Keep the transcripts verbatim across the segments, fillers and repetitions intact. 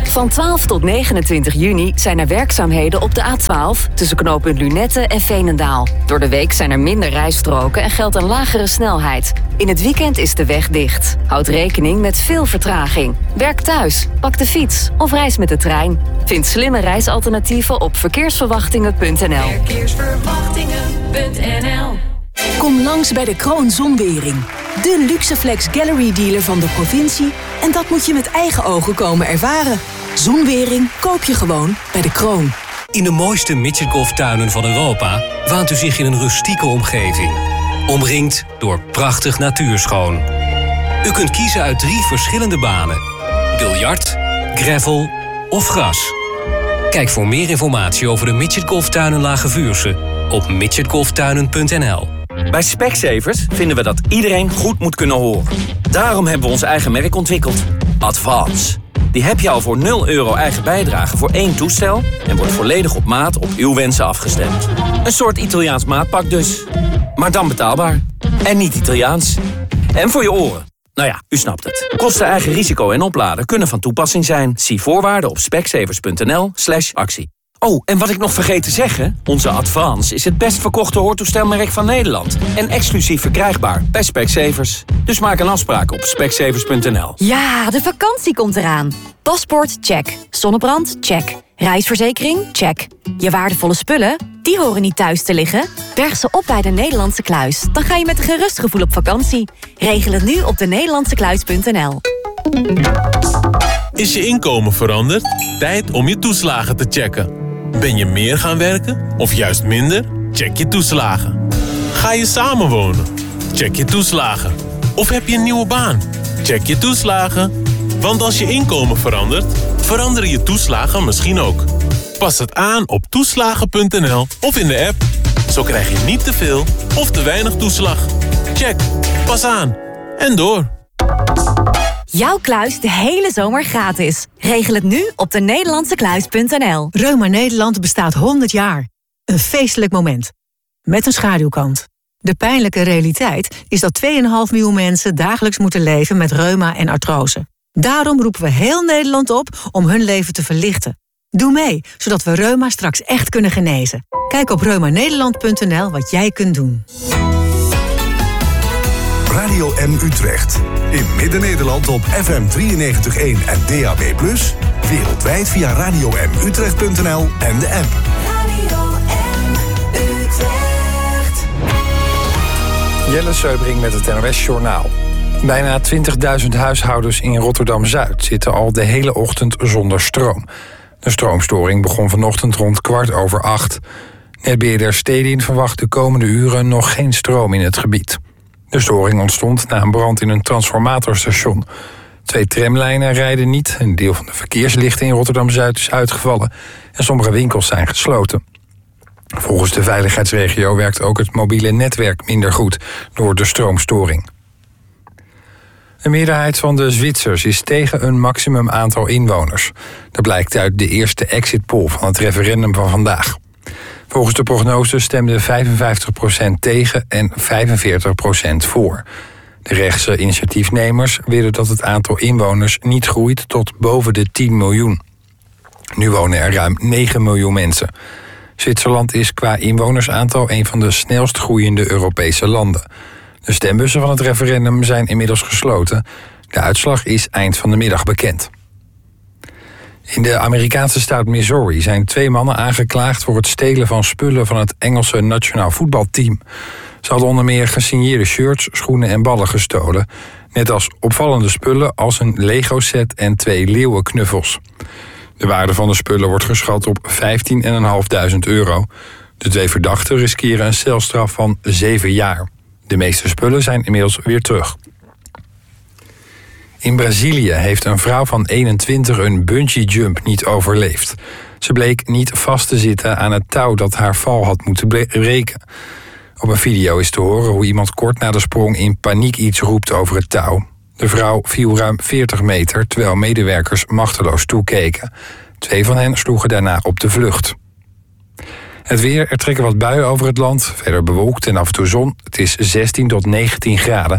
Van twaalf tot negenentwintig juni zijn er werkzaamheden op de A twaalf... tussen knooppunt Lunetten en Veenendaal. Door de week zijn er minder rijstroken en geldt een lagere snelheid. In het weekend is de weg dicht. Houd rekening met veel vertraging. Werk thuis, pak de fiets of reis met de trein. Vind slimme reisalternatieven op verkeersverwachtingen punt n l. Verkeersverwachtingen punt n l. Kom langs bij de Kroon Zonwering. De Luxeflex Gallery dealer van de provincie. En dat moet je met eigen ogen komen ervaren. Zonwering koop je gewoon bij de Kroon. In de mooiste midgetgolftuinen van Europa waant u zich in een rustieke omgeving. Omringd door prachtig natuurschoon. U kunt kiezen uit drie verschillende banen. Biljart, gravel of gras. Kijk voor meer informatie over de midgetgolftuinen Lage Vuursche op midgetgolftuinen punt n l. Bij Specsavers vinden we dat iedereen goed moet kunnen horen. Daarom hebben we ons eigen merk ontwikkeld. Advance. Die heb je al voor nul euro eigen bijdrage voor één toestel... en wordt volledig op maat op uw wensen afgestemd. Een soort Italiaans maatpak dus. Maar dan betaalbaar. En niet Italiaans. En voor je oren. Nou ja, u snapt het. Kosten, eigen risico en opladen kunnen van toepassing zijn. Zie voorwaarden op specsavers punt n l slash actie. Oh, en wat ik nog vergeet te zeggen... onze Advance is het best verkochte hoortoestelmerk van Nederland. En exclusief verkrijgbaar bij Specsavers. Dus maak een afspraak op specsavers punt n l. Ja, de vakantie komt eraan. Paspoort, check. Zonnebrand, check. Reisverzekering, check. Je waardevolle spullen, die horen niet thuis te liggen. Berg ze op bij de Nederlandse Kluis. Dan ga je met een gerust gevoel op vakantie. Regel het nu op de nederlandse kluis punt n l. Is je inkomen veranderd? Tijd om je toeslagen te checken. Ben je meer gaan werken of juist minder? Check je toeslagen. Ga je samenwonen? Check je toeslagen. Of heb je een nieuwe baan? Check je toeslagen. Want als je inkomen verandert, veranderen je toeslagen misschien ook. Pas het aan op toeslagen punt n l of in de app. Zo krijg je niet te veel of te weinig toeslag. Check. Pas aan. En door. Jouw kluis de hele zomer gratis. Regel het nu op de nederlandse kluis punt n l. Reuma Nederland bestaat honderd jaar. Een feestelijk moment. Met een schaduwkant. De pijnlijke realiteit is dat twee komma vijf miljoen mensen dagelijks moeten leven met reuma en artrose. Daarom roepen we heel Nederland op om hun leven te verlichten. Doe mee, zodat we reuma straks echt kunnen genezen. Kijk op reuma nederland punt n l wat jij kunt doen. Radio M Utrecht. In Midden-Nederland op F M drieënnegentig komma één en D A B plus. Wereldwijd via radio m utrecht punt n l en de app. Radio M Utrecht. Jelle Seubring met het N O S Journaal. Bijna twintigduizend huishoudens in Rotterdam-Zuid zitten al de hele ochtend zonder stroom. De stroomstoring begon vanochtend rond kwart over acht. Netbeheerder Stedin verwacht de komende uren nog geen stroom in het gebied. De storing ontstond na een brand in een transformatorstation. Twee tramlijnen rijden niet, een deel van de verkeerslichten in Rotterdam-Zuid is uitgevallen en sommige winkels zijn gesloten. Volgens de veiligheidsregio werkt ook het mobiele netwerk minder goed door de stroomstoring. Een meerderheid van de Zwitsers is tegen een maximum aantal inwoners. Dat blijkt uit de eerste exit poll van het referendum van vandaag. Volgens de prognose stemde vijfenvijftig procent tegen en vijfenveertig procent voor. De rechtse initiatiefnemers willen dat het aantal inwoners niet groeit tot boven de tien miljoen. Nu wonen er ruim negen miljoen mensen. Zwitserland is qua inwonersaantal een van de snelst groeiende Europese landen. De stembussen van het referendum zijn inmiddels gesloten. De uitslag is eind van de middag bekend. In de Amerikaanse staat Missouri zijn twee mannen aangeklaagd voor het stelen van spullen van het Engelse nationaal voetbalteam. Ze hadden onder meer gesigneerde shirts, schoenen en ballen gestolen. Net als opvallende spullen als een Lego-set en twee leeuwenknuffels. De waarde van de spullen wordt geschat op vijftienduizend vijfhonderd euro. De twee verdachten riskeren een celstraf van zeven jaar. De meeste spullen zijn inmiddels weer terug. In Brazilië heeft een vrouw van eenentwintig een bungee jump niet overleefd. Ze bleek niet vast te zitten aan het touw dat haar val had moeten breken. Op een video is te horen hoe iemand kort na de sprong in paniek iets roept over het touw. De vrouw viel ruim veertig meter, terwijl medewerkers machteloos toekeken. Twee van hen sloegen daarna op de vlucht. Het weer, er trekken wat buien over het land, verder bewolkt en af en toe zon. Het is zestien tot negentien graden.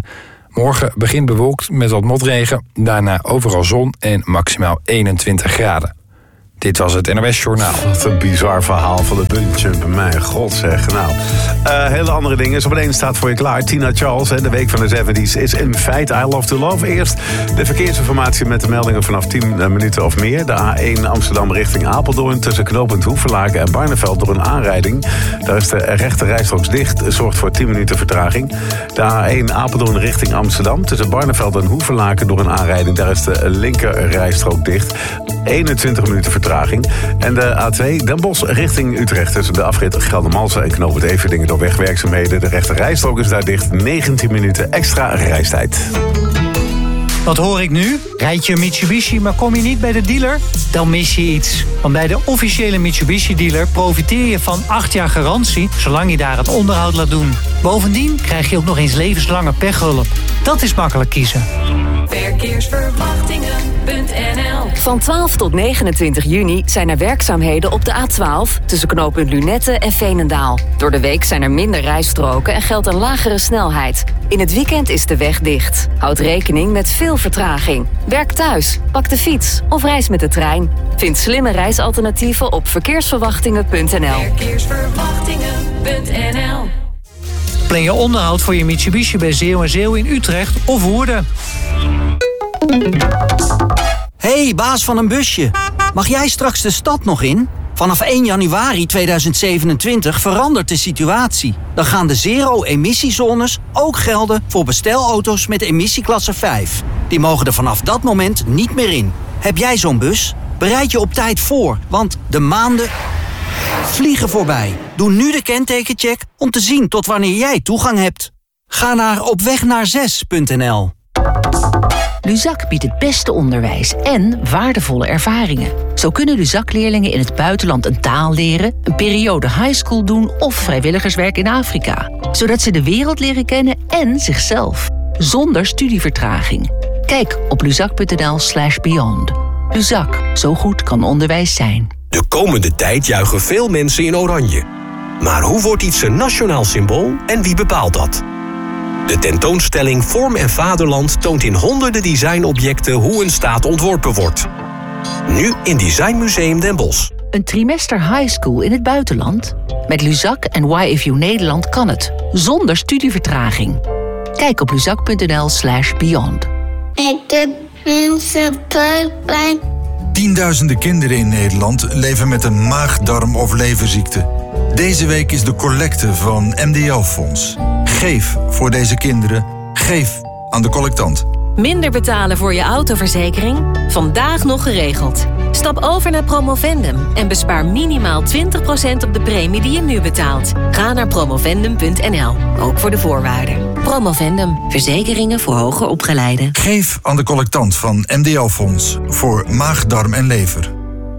Morgen begint bewolkt met wat motregen, daarna overal zon en maximaal eenentwintig graden. Dit was het N O S Journaal. Wat een bizar verhaal van de bunjump. Mijn god zeg. Nou, uh, hele andere dingen. Zometeen staat voor je klaar. Tina Charles, hè, de week van de zeventies, is in feite I Love to Love. Eerst de verkeersinformatie met de meldingen vanaf tien minuten of meer. De A één Amsterdam richting Apeldoorn tussen knooppunt Hoevenlaken en Barneveld door een aanrijding. Daar is de rechte rijstrook dicht, zorgt voor tien minuten vertraging. De A één Apeldoorn richting Amsterdam tussen Barneveld en Hoevenlaken door een aanrijding. Daar is de linker rijstrook dicht. eenentwintig minuten vertraging. En de A twee Den Bosch richting Utrecht tussen de afrit Geldermalsen en knooppunt Everdingen door wegwerkzaamheden. De rechte rijstrook is daar dicht. negentien minuten extra reistijd. Wat hoor ik nu? Rijd je een Mitsubishi, maar kom je niet bij de dealer? Dan mis je iets. Want bij de officiële Mitsubishi-dealer profiteer je van acht jaar garantie, zolang je daar het onderhoud laat doen. Bovendien krijg je ook nog eens levenslange pechhulp. Dat is makkelijk kiezen. Verkeersverwachtingen punt n l. Van twaalf tot negenentwintig juni zijn er werkzaamheden op de A twaalf... tussen knooppunt Lunetten en Veenendaal. Door de week zijn er minder rijstroken en geldt een lagere snelheid. In het weekend is de weg dicht. Houd rekening met veel vertraging. Werk thuis, pak de fiets of reis met de trein. Vind slimme reisalternatieven op verkeersverwachtingen punt n l. Verkeersverwachtingen punt n l. Plan je onderhoud voor je Mitsubishi bij Zeeuw en Zeeuw in Utrecht of Woerden. Hey, baas van een busje. Mag jij straks de stad nog in? Vanaf één januari tweeduizend zevenentwintig verandert de situatie. Dan gaan de zero-emissiezones ook gelden voor bestelauto's met emissieklasse vijf. Die mogen er vanaf dat moment niet meer in. Heb jij zo'n bus? Bereid je op tijd voor, want de maanden vliegen voorbij. Doe nu de kentekencheck om te zien tot wanneer jij toegang hebt. Ga naar opwegnaar punt n l. Luzak biedt het beste onderwijs en waardevolle ervaringen. Zo kunnen Luzak-leerlingen in het buitenland een taal leren, een periode highschool doen of vrijwilligerswerk in Afrika. Zodat ze de wereld leren kennen en zichzelf. Zonder studievertraging. Kijk op luzak punt n l slash beyond. Luzak, zo goed kan onderwijs zijn. De komende tijd juichen veel mensen in oranje. Maar hoe wordt iets een nationaal symbool en wie bepaalt dat? De tentoonstelling Vorm en Vaderland toont in honderden designobjecten hoe een staat ontworpen wordt. Nu in Designmuseum Den Bosch. Een trimester high school in het buitenland? Met Luzak en Y F U Nederland kan het, zonder studievertraging. Kijk op luzak punt n l slash beyond. Ik doe mensen pijn. Tienduizenden kinderen in Nederland leven met een maag-darm- of leverziekte. Deze week is de collecte van M D L-fonds. Geef voor deze kinderen. Geef aan de collectant. Minder betalen voor je autoverzekering? Vandaag nog geregeld. Stap over naar Promovendum en bespaar minimaal twintig procent op de premie die je nu betaalt. Ga naar promovendum punt n l, ook voor de voorwaarden. Promovendum, verzekeringen voor hoger opgeleiden. Geef aan de collectant van M D L-fonds voor maag, darm en lever.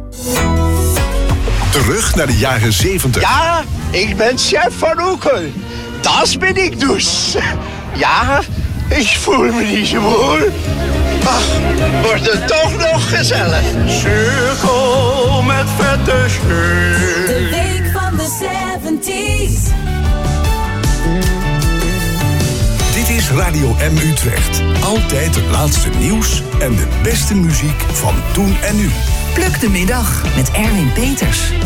Terug naar de jaren zeventig. Ja, ik ben chef van Oekel. Dat ben ik dus. Ja, ik voel me niet zo wohl. Ach, wordt het toch nog gezellig. Cirkel met vette scheur. De week van de zeventies. Dit is Radio M Utrecht. Altijd het laatste nieuws en de beste muziek van toen en nu. Pluk de middag met Erwin Peters.